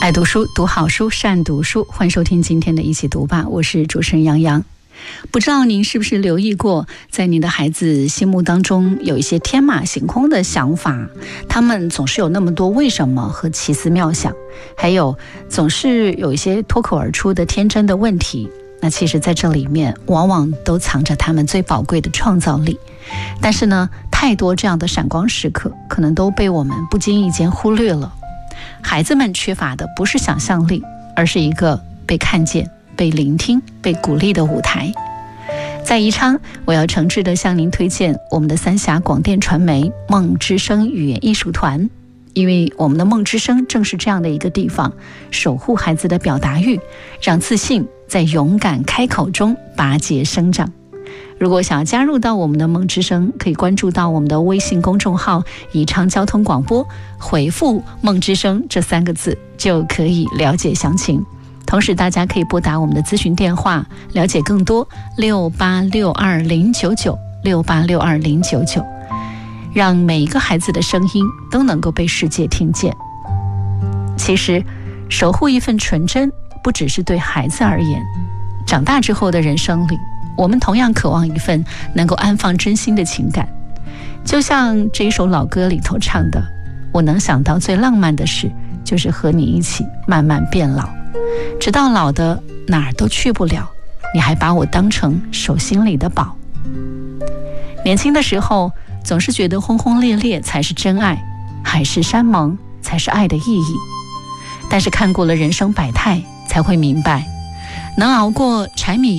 爱读书，读好书，善读书。欢迎收听今天的一起读吧，我是主持人杨洋。不知道您是不是留意过，在您的孩子心目当中有一些天马行空的想法，他们总是有那么多为什么和奇思妙想，还有总是有一些脱口而出的天真的问题。那其实在这里面往往都藏着他们最宝贵的创造力，但是呢，太多这样的闪光时刻可能都被我们不经意间忽略了。孩子们缺乏的不是想象力，而是一个被看见、被聆听、被鼓励的舞台。在宜昌，我要诚挚地向您推荐我们的三峡广电传媒梦之声语言艺术团，因为我们的梦之声正是这样的一个地方，守护孩子的表达欲，让自信在勇敢开口中拔节生长。如果想要加入到我们的梦之声，可以关注到我们的微信公众号宜昌交通广播，回复梦之声这3个字就可以了解详情。同时大家可以拨打我们的咨询电话了解更多，6862-099 6862-099，让每一个孩子的声音都能够被世界听见。其实守护一份纯真不只是对孩子而言，长大之后的人生里，我们同样渴望一份能够安放真心的情感。就像这一首老歌里头唱的，我能想到最浪漫的事，就是和你一起慢慢变老，直到老的哪儿都去不了，你还把我当成手心里的宝。年轻的时候总是觉得轰轰烈烈才是真爱，海誓山盟才是爱的意义，但是看过了人生百态，才会明白，能熬过柴米